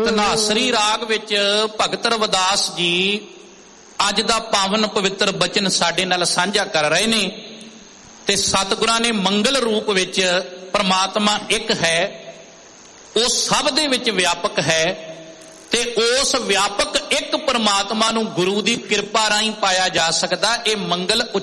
ਧਨਾਸਰੀ ਰਾਗ ਵਿੱਚ ਭਗਤ ਰਵਿਦਾਸ ਜੀ ਅੱਜ ਦਾ ਪਾਵਨ ਪਵਿੱਤਰ ਬਚਨ ਸਾਡੇ ਨਾਲ ਸਾਂਝਾ ਕਰ ਰਹੇ ਨੇ ਤੇ ਸਤਿਗੁਰਾਂ ਨੇ ਮੰਗਲ ਰੂਪ ਵਿੱਚ ਪਰਮਾਤਮਾ ਇੱਕ ਹੈ, ਉਹ ਸਭ ਦੇ ਵਿੱਚ ਵਿਆਪਕ ਹੈ ਤੇ ਉਸ ਵਿਆਪਕ ਇੱਕ ਪਰਮਾਤਮਾ ਨੂੰ ਗੁਰੂ ਦੀ ਕਿਰਪਾ ਰਾਹੀਂ ਪਾਇਆ ਜਾ ਸਕਦਾ। ਇਹ ਮੰਗਲ